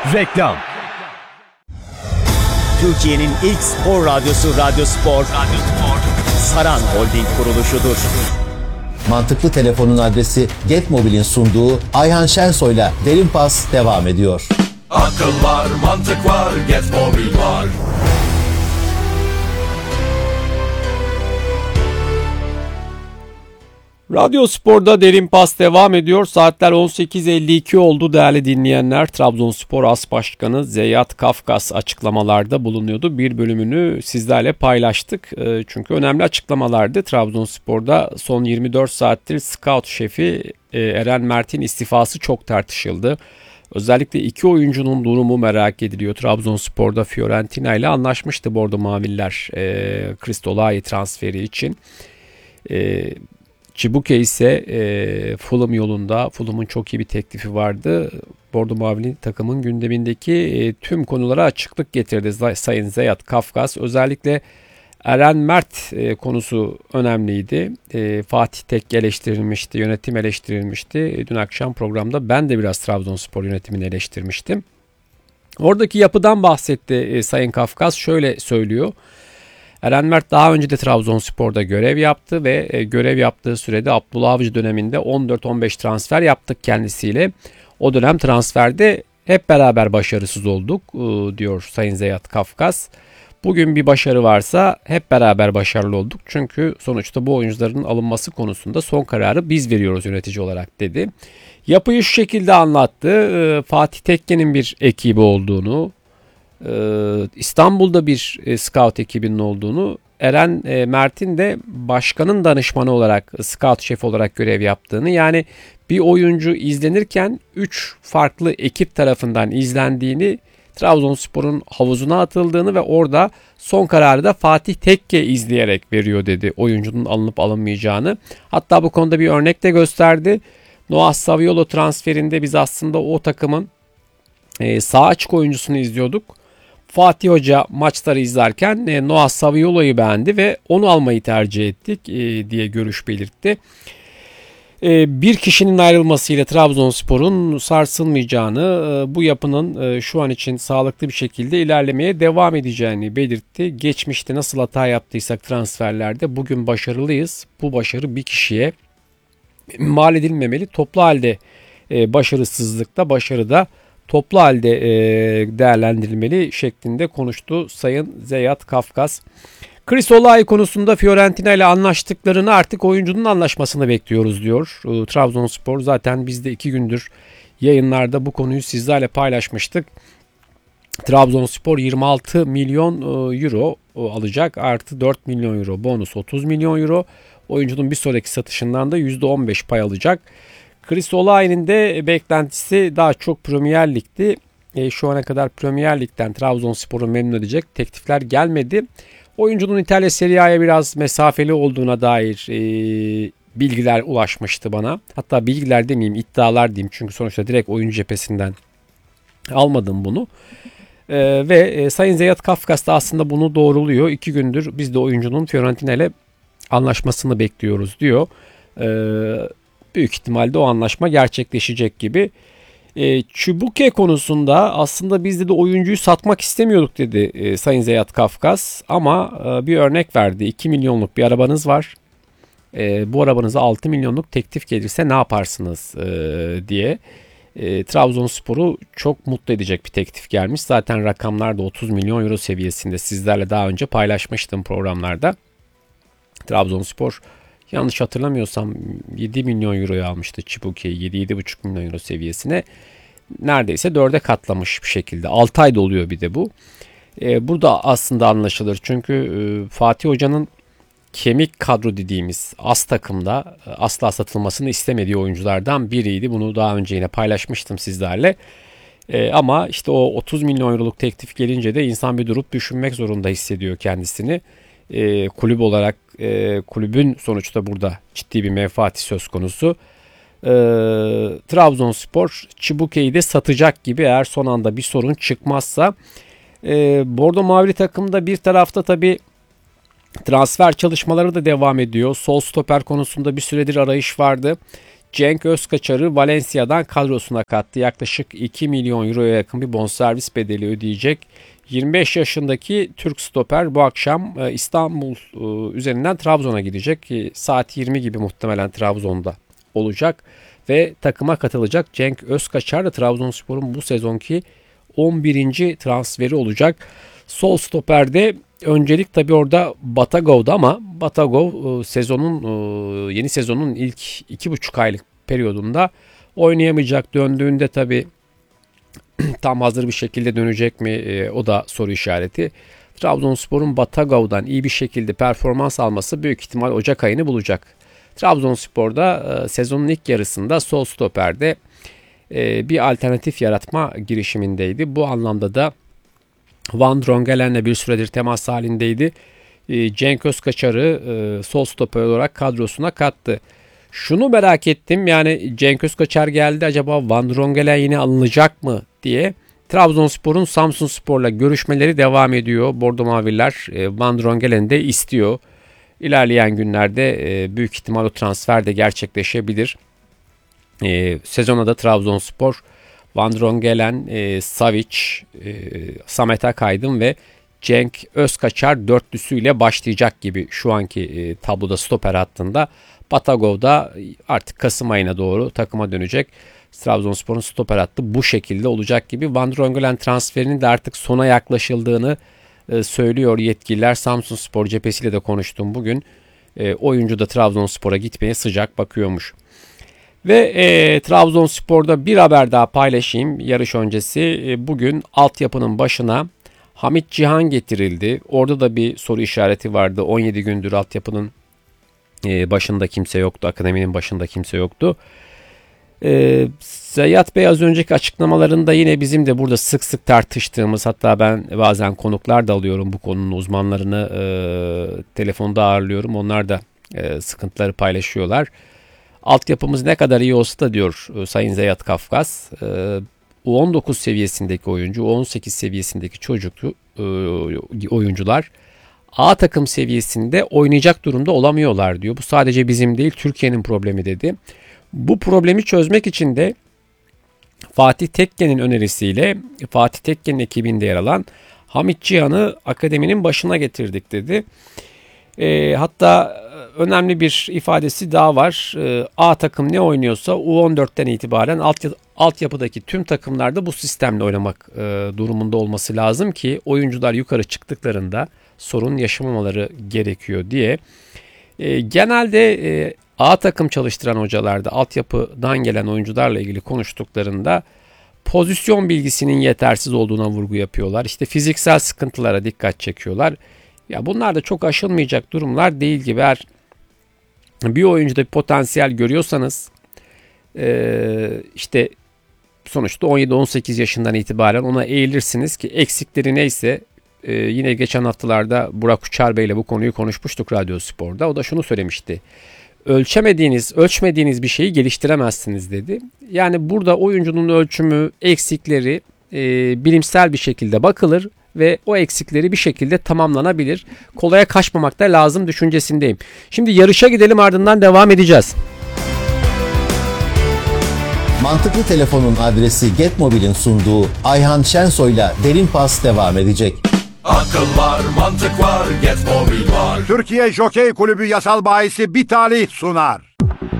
Reklam. Türkiye'nin ilk spor radyosu Radyo Spor, Saran Holding kuruluşudur. Mantıklı Telefon'un adresi Getmobil'in sunduğu Ayhan Şensoy'la Derin Pas devam ediyor. Akıl var, mantık var, Getmobil var. Radyo Spor'da Derin Pas devam ediyor. Saatler 18.52 oldu değerli dinleyenler. Trabzonspor As Başkanı Zeyat Kafkas açıklamalarda bulunuyordu. Bir bölümünü sizlerle paylaştık. Çünkü önemli açıklamalardı. Trabzonspor'da son 24 saattir scout şefi Eren Mert'in istifası çok tartışıldı. Özellikle iki oyuncunun durumu merak ediliyor. Trabzonspor'da Fiorentina ile anlaşmıştı Bordo Maviller Kristolay transferi için. Çibuke ise Fulham yolunda. Fulham'ın çok iyi bir teklifi vardı. Bordo Mavili takımın gündemindeki tüm konulara açıklık getirdi Sayın Zeyat Kafkas. Özellikle Eren Mert konusu önemliydi. Fatih Tekke eleştirilmişti, yönetim eleştirilmişti. Dün akşam programda ben de biraz Trabzonspor yönetimini eleştirmiştim. Oradaki yapıdan bahsetti Sayın Kafkas. Şöyle söylüyor. Eren Mert daha önce de Trabzonspor'da görev yaptı ve görev yaptığı sürede Abdullah Avcı döneminde 14-15 transfer yaptık kendisiyle. O dönem transferde hep beraber başarısız olduk diyor Sayın Zeyat Kafkas. Bugün bir başarı varsa hep beraber başarılı olduk. Çünkü sonuçta bu oyuncuların alınması konusunda son kararı biz veriyoruz yönetici olarak dedi. Yapıyı şu şekilde anlattı. Fatih Tekke'nin bir ekibi olduğunu, İstanbul'da bir scout ekibinin olduğunu, Eren Mert'in de başkanın danışmanı olarak, scout şefi olarak görev yaptığını, yani bir oyuncu izlenirken 3 farklı ekip tarafından izlendiğini, Trabzonspor'un havuzuna atıldığını ve orada son kararı da Fatih Tekke izleyerek veriyor dedi oyuncunun alınıp alınmayacağını. Hatta bu konuda bir örnek de gösterdi. Noah Saviolo transferinde biz aslında o takımın sağ açık oyuncusunu izliyorduk. Fatih Hoca maçları izlerken Noah Saviolo'yu beğendi ve onu almayı tercih ettik diye görüş belirtti. Bir kişinin ayrılmasıyla Trabzonspor'un sarsılmayacağını, bu yapının şu an için sağlıklı bir şekilde ilerlemeye devam edeceğini belirtti. Geçmişte nasıl hata yaptıysak transferlerde bugün başarılıyız. Bu başarı bir kişiye mal edilmemeli. Toplu halde başarısızlıkta, başarıda toplu halde değerlendirilmeli şeklinde konuştu Sayın Zeyat Kafkas. Kristolay konusunda Fiorentina ile anlaştıklarını, artık oyuncunun anlaşmasını bekliyoruz diyor Trabzonspor. Zaten biz de 2 gündür yayınlarda bu konuyu sizlerle paylaşmıştık. Trabzonspor 26 milyon euro alacak, artı 4 milyon euro bonus, 30 milyon euro. Oyuncunun bir sonraki satışından da %15 pay alacak. Kristolay'ın de beklentisi daha çok Premier Lig'ti. Şu ana kadar Premier Lig'den Trabzonspor'u memnun edecek teklifler gelmedi. Oyuncunun İtalya Serie A'ya biraz mesafeli olduğuna dair bilgiler ulaşmıştı bana. Hatta bilgiler demeyeyim, iddialar diyeyim. Çünkü sonuçta direkt oyuncu cephesinden almadım bunu. Ve Sayın Zeyat Kafkas da aslında bunu doğruluyor. 2 gündür biz de oyuncunun Fiorentina ile anlaşmasını bekliyoruz diyor. Büyük ihtimalle o anlaşma gerçekleşecek gibi. Çibuke konusunda aslında biz de oyuncuyu satmak istemiyorduk dedi Sayın Zeyat Kafkas. Ama bir örnek verdi. 2 milyonluk bir arabanız var. Bu arabanıza 6 milyonluk teklif gelirse ne yaparsınız diye. Trabzonspor'u çok mutlu edecek bir teklif gelmiş. Zaten rakamlar da 30 milyon euro seviyesinde, sizlerle daha önce paylaşmıştım programlarda. Trabzonspor yanlış hatırlamıyorsam 7 milyon euroya almıştı Çibuke'yi, 7-7,5 milyon euro seviyesine. Neredeyse 4'e katlamış bir şekilde. 6 ayda oluyor bir de bu. Burada aslında anlaşılır. Çünkü Fatih Hoca'nın kemik kadro dediğimiz az takımda asla satılmasını istemediği oyunculardan biriydi. Bunu daha önce yine paylaşmıştım sizlerle. Ama işte o 30 milyon euroluk teklif gelince de insan bir durup düşünmek zorunda hissediyor kendisini. Kulüp olarak kulübün sonuçta burada ciddi bir menfaati söz konusu. Trabzonspor Çibuke'yi de satacak gibi, eğer son anda bir sorun çıkmazsa. Bordo Mavili takımda bir tarafta tabii transfer çalışmaları da devam ediyor. Sol stoper konusunda bir süredir arayış vardı. Cenk Özkaçar'ı Valencia'dan kadrosuna kattı. Yaklaşık 2 milyon euroya yakın bir bonservis bedeli ödeyecek. 25 yaşındaki Türk stoper bu akşam İstanbul üzerinden Trabzon'a gidecek. Saat 20 gibi muhtemelen Trabzon'da olacak ve takıma katılacak. Cenk Özkaçar da Trabzonspor'un bu sezonki 11. transferi olacak. Sol stoperde öncelik tabii orada Batagov'da ama Batagov yeni sezonun ilk 2,5 aylık periyodunda oynayamayacak. Döndüğünde tabii tam hazır bir şekilde dönecek mi o da soru işareti. Trabzonspor'un Batagov'dan iyi bir şekilde performans alması büyük ihtimal Ocak ayını bulacak. Trabzonspor'da sezonun ilk yarısında sol stoperde bir alternatif yaratma girişimindeydi. Bu anlamda da Van Drongelen'le bir süredir temas halindeydi. Cenk Özkaçar'ı sol stoper olarak kadrosuna kattı. Şunu merak ettim, yani Cenk Özkaçar geldi, acaba Van Drongelen yine alınacak mı diye. Trabzonspor'un Samsunspor'la görüşmeleri devam ediyor. Bordo Maviller Van Drongelen'i de istiyor. İlerleyen günlerde büyük ihtimal o transfer de gerçekleşebilir. Sezona da Trabzonspor Van Drongelen, Savic, Samet Akaydın ve Cenk Özkaçar dörtlüsüyle başlayacak gibi şu anki tabloda stoper hattında. Batagov da artık Kasım ayına doğru takıma dönecek. Trabzonspor'un stoper hattı bu şekilde olacak gibi. Van Drongelen transferinin de artık sona yaklaşıldığını söylüyor yetkililer. Samsunspor cephesiyle de konuştum bugün. Oyuncu da Trabzonspor'a gitmeye sıcak bakıyormuş. Ve Trabzonspor'da bir haber daha paylaşayım yarış öncesi. Bugün altyapının başına Hamit Cihan getirildi. Orada da bir soru işareti vardı. 17 gündür altyapının başında kimse yoktu. Akademinin başında kimse yoktu. Zayyat Bey az önceki açıklamalarında yine bizim de burada sık sık tartıştığımız, hatta ben bazen konuklar da alıyorum, bu konunun uzmanlarını telefonda ağırlıyorum. Onlar da sıkıntıları paylaşıyorlar. Altyapımız ne kadar iyi olsa da diyor Sayın Zayyat Kafkas, U19 seviyesindeki oyuncu, U18 seviyesindeki oyuncular A takım seviyesinde oynayacak durumda olamıyorlar diyor. Bu sadece bizim değil, Türkiye'nin problemi dedi. Bu problemi çözmek için de Fatih Tekke'nin önerisiyle Fatih Tekke'nin ekibinde yer alan Hamit Cihan'ı akademinin başına getirdik dedi. Hatta önemli bir ifadesi daha var. A takım ne oynuyorsa U14'ten itibaren altyapıdaki tüm takımlarda bu sistemle oynamak durumunda olması lazım ki oyuncular yukarı çıktıklarında sorun yaşamamaları gerekiyor diye. Genelde A takım çalıştıran hocalarda altyapıdan gelen oyuncularla ilgili konuştuklarında pozisyon bilgisinin yetersiz olduğuna vurgu yapıyorlar. İşte fiziksel sıkıntılara dikkat çekiyorlar. Ya bunlar da çok aşılmayacak durumlar değil gibi. Eğer bir oyuncuda bir potansiyel görüyorsanız işte sonuçta 17-18 yaşından itibaren ona eğilirsiniz ki eksikleri neyse, yine geçen haftalarda Burak Uçar Bey ile bu konuyu konuşmuştuk Radyo Spor'da. O da şunu söylemişti. Ölçmediğiniz bir şeyi geliştiremezsiniz dedi. Yani burada oyuncunun ölçümü, eksikleri bilimsel bir şekilde bakılır ve o eksikleri bir şekilde tamamlanabilir. Kolaya kaçmamak da lazım düşüncesindeyim. Şimdi yarışa gidelim, ardından devam edeceğiz. Mantıklı Telefon'un adresi Getmobil'in sunduğu Ayhan Şensoy'la Derin Pas devam edecek. Akıl var, mantık var, Getmobil var. Türkiye Jokey Kulübü yasal bahisi bir talih sunar.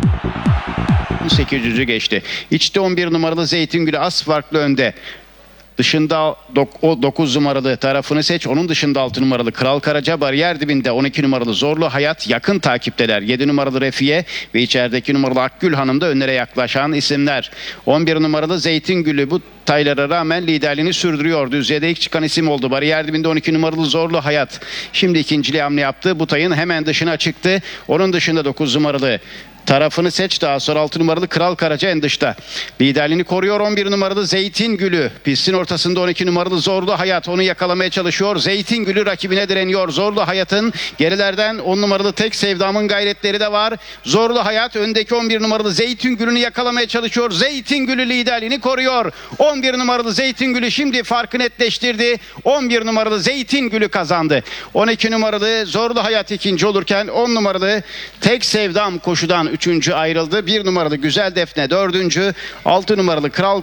800'ü geçti. İçte 11 numaralı Zeytingül'ü az farklı önde. Dışında o 9 numaralı tarafını seç. Onun dışında 6 numaralı Kral Karaca, bariyer dibinde 12 numaralı Zorlu Hayat yakın takipteler. 7 numaralı Refiye ve içerideki numaralı Akgül Hanım da önlere yaklaşan isimler. 11 numaralı Zeytingül'ü bu taylara rağmen liderliğini sürdürüyor. Düzce'de ilk çıkan isim oldu. Bariyer dibinde 12 numaralı Zorlu Hayat. Şimdi ikinciliği hamle yaptı. Bu tayın hemen dışına çıktı. Onun dışında 9 numaralı tarafını seç, daha sonra 6 numaralı Kral Karaca en dışta. Liderliğini koruyor 11 numaralı Zeytingül'ü. Pistin ortasında 12 numaralı Zorlu Hayat onu yakalamaya çalışıyor. Zeytingül'ü rakibine direniyor. Zorlu Hayat'ın gerilerden 10 numaralı Tek Sevdam'ın gayretleri de var. Zorlu Hayat öndeki 11 numaralı Zeytingül'ünü yakalamaya çalışıyor. Zeytingül'ü liderliğini koruyor. 11 numaralı Zeytingül'ü şimdi farkı netleştirdi. 11 numaralı Zeytingül'ü kazandı. 12 numaralı Zorlu Hayat ikinci olurken 10 numaralı Tek Sevdam koşudan 3. ayrıldı. 1 numaralı Güzel Defne 4. 6 numaralı Kral